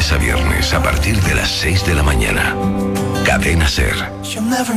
lunes a viernes a partir de las 6 de la mañana. Cadena SER.